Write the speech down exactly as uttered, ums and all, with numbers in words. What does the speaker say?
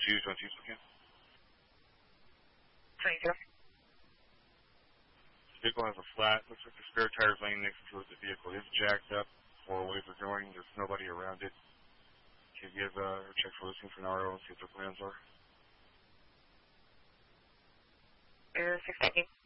two, twenty-two, again. twenty-two. The vehicle has a flat. Looks like the spare tire's laying next to it. The vehicle is jacked up. Four ways are going. There's nobody around it. Can you give uh, a check for listening for an R O and see what the plans are? Uh, six nineteen.